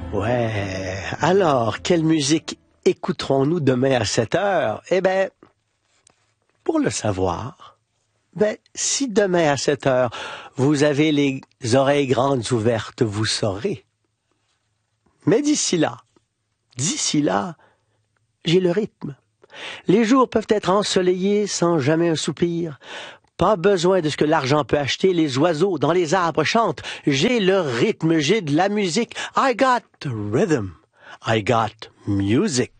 Ouais. Alors, quelle musique écouterons-nous demain à 7 heures? Eh ben, pour le savoir, si demain à 7 heures, vous avez les oreilles grandes ouvertes, vous saurez. Mais d'ici là, j'ai le rythme. Les jours peuvent être ensoleillés sans jamais un soupir. Pas besoin de ce que l'argent peut acheter, les oiseaux dans les arbres chantent. J'ai le rythme, j'ai de la musique. I got rhythm. I got music.